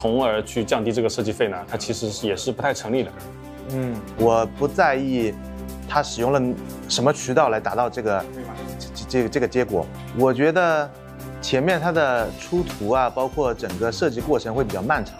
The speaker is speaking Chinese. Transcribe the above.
从而去降低这个设计费呢，它其实也是不太成立的。 我不在意他使用了什么渠道来达到这个结果。我觉得前面它的出图啊，包括整个设计过程会比较漫长。